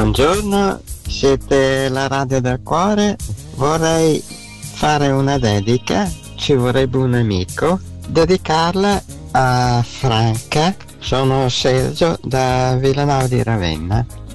Buongiorno, siete la radio del cuore? Vorrei fare una dedica, ci vorrebbe un amico, dedicarla a Franca. Sono Sergio da Villanova di Ravenna.